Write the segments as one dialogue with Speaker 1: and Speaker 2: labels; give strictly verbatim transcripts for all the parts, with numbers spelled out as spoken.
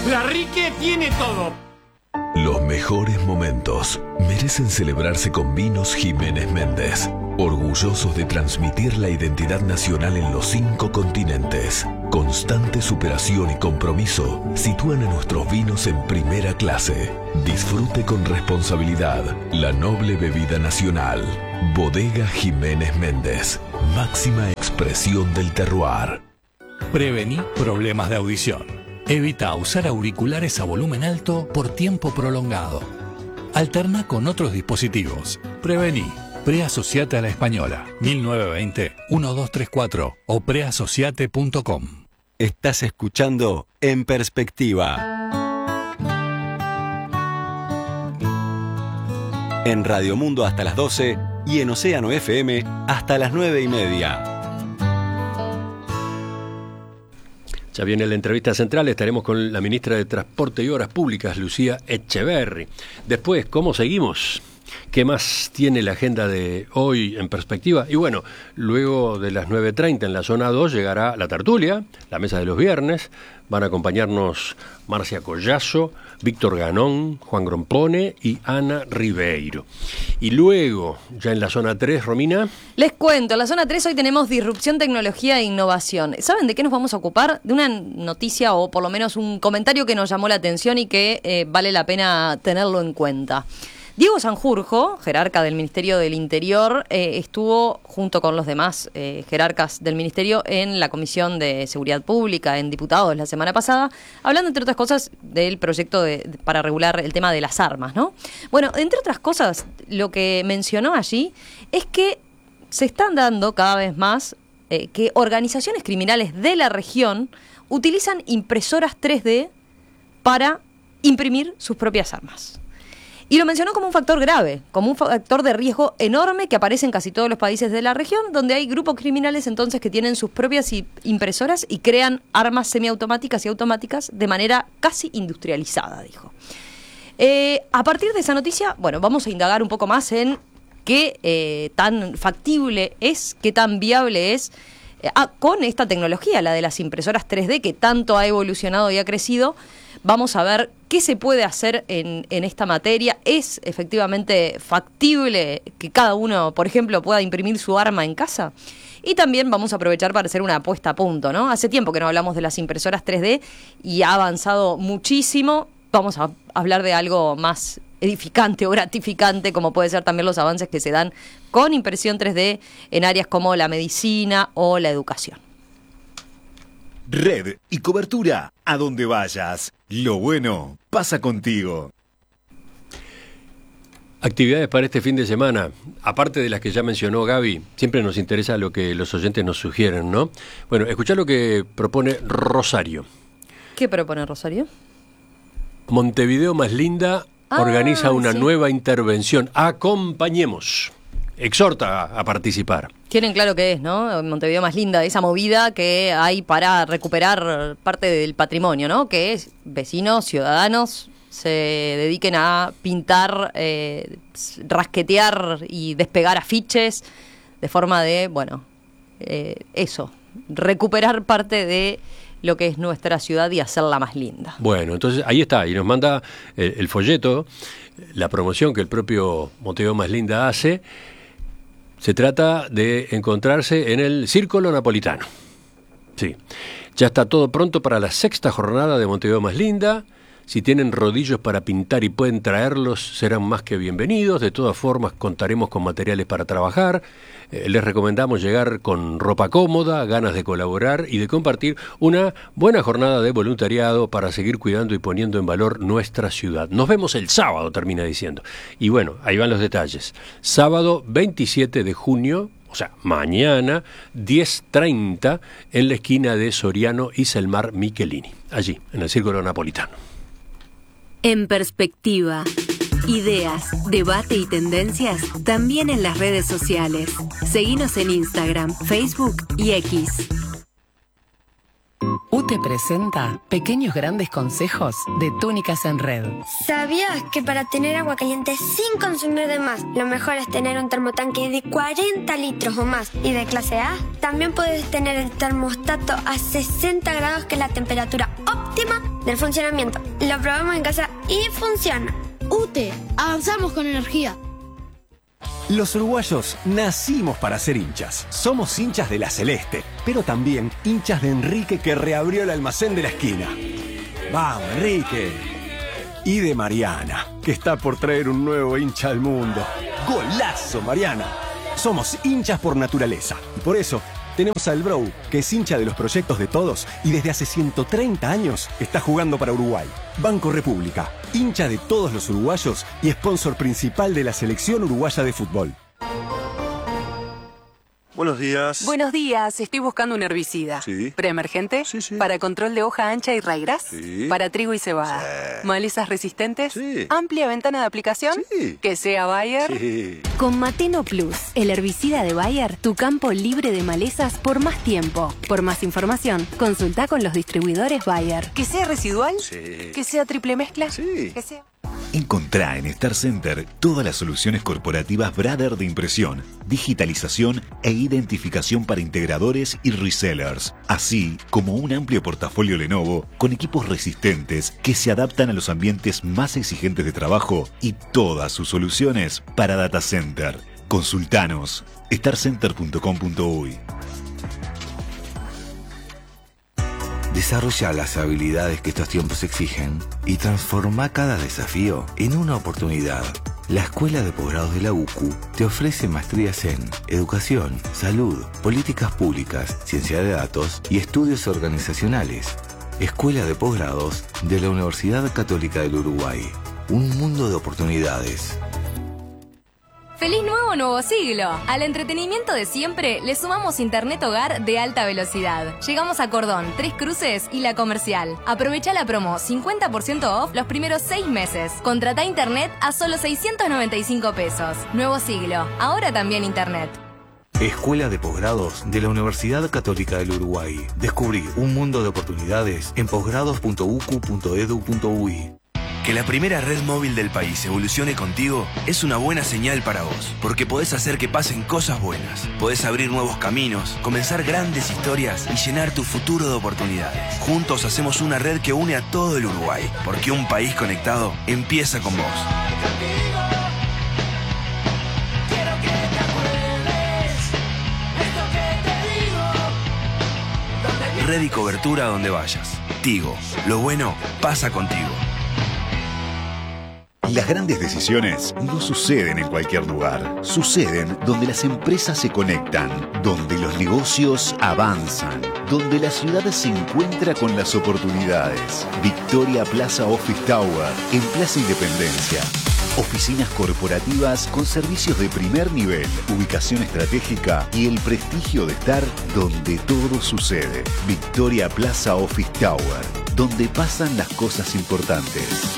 Speaker 1: La Rique tiene todo.
Speaker 2: Los mejores momentos merecen celebrarse con Vinos Jiménez Méndez, orgullosos de transmitir la identidad nacional en los cinco continentes. Constante superación y compromiso sitúan a nuestros vinos en primera clase. Disfrute con responsabilidad la noble bebida nacional. Bodega Jiménez Méndez, máxima expresión del terroir.
Speaker 3: Prevení problemas de audición. Evita usar auriculares a volumen alto por tiempo prolongado. Alterna con otros dispositivos. Prevení. Preasociate a la Española. mil novecientos veinte, doce treinta y cuatro o preasociate punto com.
Speaker 4: Estás escuchando En Perspectiva. En Radio Mundo hasta las doce y en Océano F M hasta las nueve y media.
Speaker 5: Ya viene la entrevista central, estaremos con la ministra de Transporte y Obras Públicas, Lucía Echeverri. Después, ¿cómo seguimos? ¿Qué más tiene la agenda de hoy en perspectiva? Y bueno, luego de las nueve treinta en la zona dos llegará la tertulia, la mesa de los viernes. Van a acompañarnos Marcia Collazo, Víctor Ganón, Juan Grompone y Ana Ribeiro. Y luego, ya en la zona tres, Romina.
Speaker 6: Les cuento, en la zona tres hoy tenemos disrupción, tecnología e innovación. ¿Saben de qué nos vamos a ocupar? De una noticia o por lo menos un comentario que nos llamó la atención y que eh, vale la pena tenerlo en cuenta. Diego Sanjurjo, jerarca del Ministerio del Interior, eh, estuvo junto con los demás eh, jerarcas del Ministerio en la Comisión de Seguridad Pública, en Diputados, la semana pasada, hablando, entre otras cosas, del proyecto de, de, para regular el tema de las armas, ¿no? Bueno, entre otras cosas, lo que mencionó allí es que se están dando cada vez más eh, que organizaciones criminales de la región utilizan impresoras tres D para imprimir sus propias armas. Y lo mencionó como un factor grave, como un factor de riesgo enorme que aparece en casi todos los países de la región, donde hay grupos criminales entonces que tienen sus propias impresoras y crean armas semiautomáticas y automáticas de manera casi industrializada, dijo. Eh, a partir de esa noticia, bueno, vamos a indagar un poco más en qué eh, tan factible es, qué tan viable es, eh, ah, con esta tecnología, la de las impresoras tres D, que tanto ha evolucionado y ha crecido. Vamos a ver qué se puede hacer en, en esta materia. ¿Es efectivamente factible que cada uno, por ejemplo, pueda imprimir su arma en casa? Y también vamos a aprovechar para hacer una apuesta a punto, ¿no? Hace tiempo que no hablamos de las impresoras tres D y ha avanzado muchísimo. Vamos a hablar de algo más edificante o gratificante, como puede ser también los avances que se dan con impresión tres D en áreas como la medicina o la educación.
Speaker 7: Red y cobertura a donde vayas. Lo bueno pasa contigo.
Speaker 5: Actividades para este fin de semana, aparte de las que ya mencionó Gaby, siempre nos interesa lo que los oyentes nos sugieren, ¿no? Bueno, escuchá lo que propone Rosario.
Speaker 6: ¿Qué propone Rosario?
Speaker 5: Montevideo Más Linda ah, organiza una sí. nueva intervención. Acompañemos. Exhorta a, a participar.
Speaker 6: Tienen claro qué es, ¿no? Montevideo Más Linda, esa movida que hay para recuperar parte del patrimonio, ¿no? Que es vecinos, ciudadanos, se dediquen a pintar, eh, rasquetear y despegar afiches de forma de, bueno, eh, eso, recuperar parte de lo que es nuestra ciudad y hacerla más linda.
Speaker 5: Bueno, entonces ahí está, y nos manda el, el folleto, la promoción que el propio Montevideo Más Linda hace. Se trata de encontrarse en el Círculo Napolitano. Sí. Ya está todo pronto para la sexta jornada de Montevideo Más Linda. Si tienen rodillos para pintar y pueden traerlos, serán más que bienvenidos. De todas formas, contaremos con materiales para trabajar. Eh, les recomendamos llegar con ropa cómoda, ganas de colaborar y de compartir una buena jornada de voluntariado para seguir cuidando y poniendo en valor nuestra ciudad. Nos vemos el sábado, termina diciendo. Y bueno, ahí van los detalles. Sábado veintisiete de junio, o sea, mañana, diez treinta, en la esquina de Soriano y Selmar Michelini, allí, en el Círculo Napolitano.
Speaker 8: En Perspectiva. Ideas, debate y tendencias también en las redes sociales. Seguinos en Instagram, Facebook y X.
Speaker 9: U T E presenta Pequeños Grandes Consejos de Túnicas en Red.
Speaker 10: ¿Sabías que para tener agua caliente sin consumir de más, lo mejor es tener un termotanque de cuarenta litros o más y de clase A? También puedes tener el termostato a sesenta grados, que es la temperatura óptima del funcionamiento. Lo probamos en casa y funciona.
Speaker 11: U T E, avanzamos con energía.
Speaker 12: Los uruguayos nacimos para ser hinchas. Somos hinchas de la Celeste, pero también hinchas de Enrique, que reabrió el almacén de la esquina. ¡Vamos, Enrique! Y de Mariana, que está por traer un nuevo hincha al mundo. ¡Golazo, Mariana! Somos hinchas por naturaleza. Y por eso tenemos al Bro, que es hincha de los proyectos de todos y desde hace ciento treinta años está jugando para Uruguay. Banco República, hincha de todos los uruguayos y sponsor principal de la selección uruguaya de fútbol.
Speaker 13: Buenos días.
Speaker 14: Buenos días, estoy buscando un herbicida.
Speaker 13: Sí.
Speaker 14: ¿Preemergente?
Speaker 13: Sí, sí.
Speaker 14: ¿Para control de hoja ancha y raigras?
Speaker 13: Sí.
Speaker 14: ¿Para trigo y cebada?
Speaker 13: Sí.
Speaker 14: ¿Malezas resistentes?
Speaker 13: Sí.
Speaker 14: ¿Amplia ventana de aplicación?
Speaker 13: Sí.
Speaker 14: ¿Que sea Bayer?
Speaker 13: Sí.
Speaker 8: Con Mateno Plus, el herbicida de Bayer, tu campo libre de malezas por más tiempo. Por más información, consulta con los distribuidores Bayer.
Speaker 14: ¿Que sea residual?
Speaker 13: Sí.
Speaker 14: ¿Que sea triple mezcla?
Speaker 13: Sí.
Speaker 14: ¿Que sea...?
Speaker 7: Encontrá en Star Center todas las soluciones corporativas Brother de impresión, digitalización e identificación para integradores y resellers, así como un amplio portafolio Lenovo con equipos resistentes que se adaptan a los ambientes más exigentes de trabajo y todas sus soluciones para data center. Consultanos star center punto com punto uy.
Speaker 15: Desarrolla las habilidades que estos tiempos exigen y transforma cada desafío en una oportunidad. La Escuela de Posgrados de la U C U te ofrece maestrías en Educación, Salud, Políticas Públicas, Ciencia de Datos y Estudios Organizacionales. Escuela de Posgrados de la Universidad Católica del Uruguay. Un mundo de oportunidades.
Speaker 16: ¡Feliz nuevo nuevo siglo! Al entretenimiento de siempre le sumamos internet hogar de alta velocidad. Llegamos a Cordón, Tres Cruces y La Comercial. Aprovecha la promo cincuenta por ciento off los primeros seis meses. Contrata internet a solo seiscientos noventa y cinco pesos. Nuevo siglo, ahora también internet.
Speaker 15: Escuela de Posgrados de la Universidad Católica del Uruguay. Descubrí un mundo de oportunidades en posgrados punto u c u punto e d u punto u y.
Speaker 17: Que la primera red móvil del país evolucione contigo es una buena señal para vos, porque podés hacer que pasen cosas buenas. Podés abrir nuevos caminos, comenzar grandes historias y llenar tu futuro de oportunidades. Juntos hacemos una red que une a todo el Uruguay, porque un país conectado empieza con vos. Red y cobertura donde vayas. Tigo, lo bueno pasa contigo.
Speaker 7: Las grandes decisiones no suceden en cualquier lugar. Suceden donde las empresas se conectan, donde los negocios avanzan, donde la ciudad se encuentra con las oportunidades. Victoria Plaza Office Tower, en Plaza Independencia. Oficinas corporativas con servicios de primer nivel, ubicación estratégica y el prestigio de estar donde todo sucede. Victoria Plaza Office Tower, donde pasan las cosas importantes.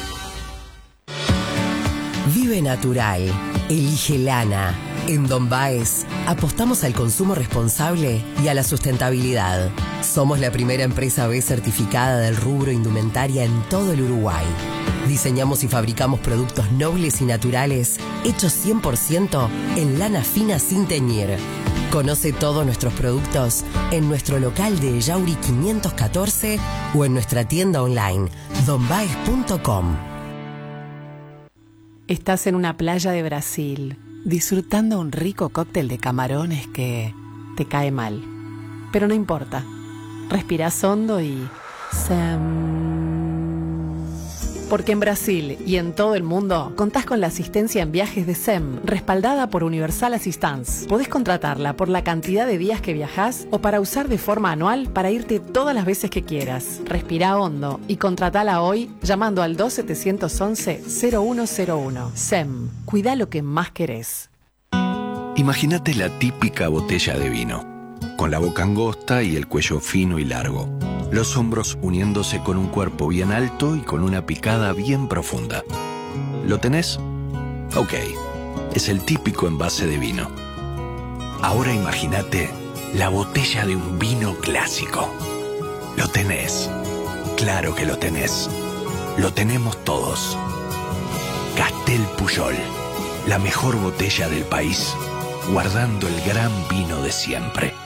Speaker 9: Vive natural. Elige lana. En Don Baez apostamos al consumo responsable y a la sustentabilidad. Somos la primera empresa B certificada del rubro indumentaria en todo el Uruguay. Diseñamos y fabricamos productos nobles y naturales hechos cien por ciento en lana fina sin teñir. Conoce todos nuestros productos en nuestro local de Yauri quinientos catorce o en nuestra tienda online don baez punto com. Estás en una playa de Brasil, disfrutando un rico cóctel de camarones que te cae mal. Pero no importa. Respirás hondo y... Sem... Porque en Brasil y en todo el mundo contás con la asistencia en viajes de S E M, respaldada por Universal Assistance. Podés contratarla por la cantidad de días que viajás o para usar de forma anual para irte todas las veces que quieras. Respirá hondo y contratala hoy llamando al dos siete once cero uno cero uno. S E M, cuida lo que más querés.
Speaker 18: Imagínate la típica botella de vino, con la boca angosta y el cuello fino y largo. Los hombros uniéndose con un cuerpo bien alto y con una picada bien profunda. ¿Lo tenés? Ok, es el típico envase de vino. Ahora imagínate la botella de un vino clásico. Lo tenés. Claro que lo tenés. Lo tenemos todos. Castel Pujol, la mejor botella del país, guardando el gran vino de siempre.